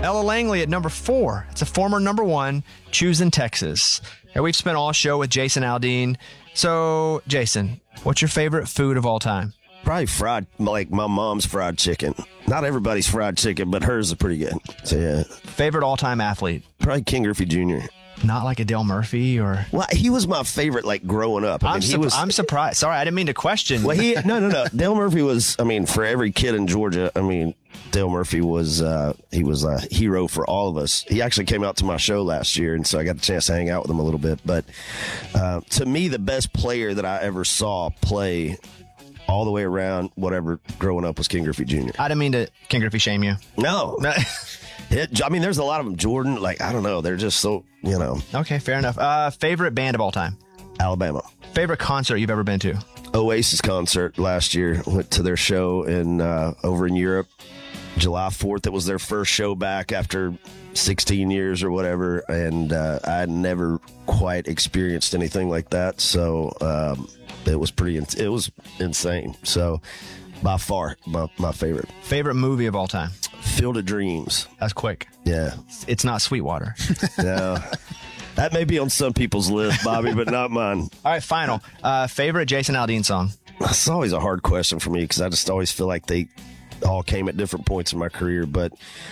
Ella Langley at number 4. It's a former number 1, Choosing Texas. And we've spent all show with Jason Aldean. So, Jason, what's your favorite food of all time? Probably fried, like my mom's fried chicken. Not everybody's fried chicken, but hers is pretty good. So, yeah. Favorite all-time athlete? Probably King Griffey Jr. Not like a Dale Murphy or... Well, he was my favorite, like, growing up. I'm surprised. Sorry, I didn't mean to question. Well, no. Dale Murphy was, for every kid in Georgia, Dale Murphy was, he was a hero for all of us. He actually came out to my show last year, and so I got the chance to hang out with him a little bit. But to me, the best player that I ever saw play all the way around, whatever, growing up was King Griffey Jr. I didn't mean to King Griffey shame you. No. There's a lot of them. Jordan, I don't know. They're just so, Okay, fair enough. Favorite band of all time? Alabama. Favorite concert you've ever been to? Oasis concert last year. Went to their show over in Europe. July 4th, it was their first show back after 16 years or whatever, and I had never quite experienced anything like that, so it was insane. So by far my favorite. Favorite movie of all time? Field of Dreams. That's quick. Yeah. It's not Sweetwater. No. That may be on some people's list, Bobby, but not mine. All right, final. Favorite Jason Aldean song? That's always a hard question for me because I just always feel like they all came at different points in my career. But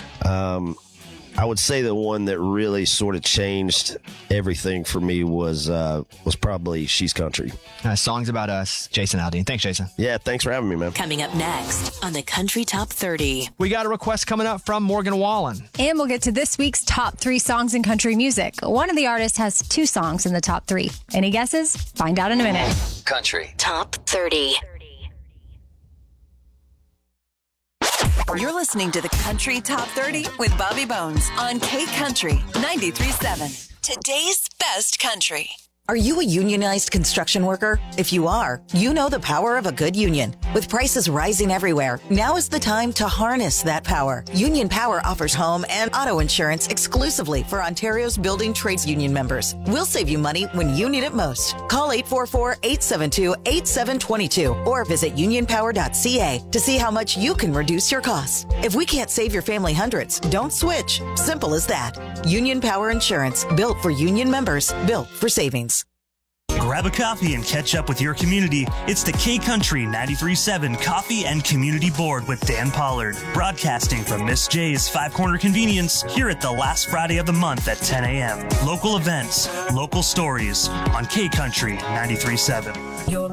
I would say the one that really sort of changed everything for me was probably She's Country. Songs About Us, Jason Aldean. Thanks, Jason. Yeah, thanks for having me, man. Coming up next on the Country Top 30. We got a request coming up from Morgan Wallen. And we'll get to this week's top 3 songs in country music. One of the artists has 2 songs in the top 3. Any guesses? Find out in a minute. Country Top 30. You're listening to the Country Top 30 with Bobby Bones on K Country 93.7. Today's best country. Are you a unionized construction worker? If you are, you know the power of a good union. With prices rising everywhere, now is the time to harness that power. Union Power offers home and auto insurance exclusively for Ontario's building trades union members. We'll save you money when you need it most. Call 844-872-8722 or visit unionpower.ca to see how much you can reduce your costs. If we can't save your family hundreds, don't switch. Simple as that. Union Power Insurance, built for union members, built for savings. Grab a coffee and catch up with your community. It's the K Country 93.7 Coffee and Community Board with Dan Pollard. Broadcasting from Miss J's Five Corner Convenience here at the last Friday of the month at 10 a.m. Local events, local stories on K Country 93.7.